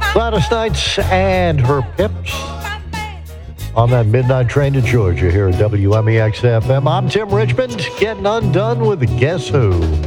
Gladys Knights and her Pips on that midnight train to Georgia here at WMEX FM. I'm Tim Richmond, getting undone with Guess Who.